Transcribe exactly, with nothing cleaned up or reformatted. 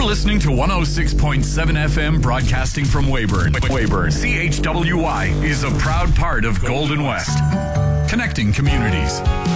listening to one oh six point seven F M, broadcasting from Weyburn. Weyburn. C H W Y is a proud part of Golden West, connecting communities.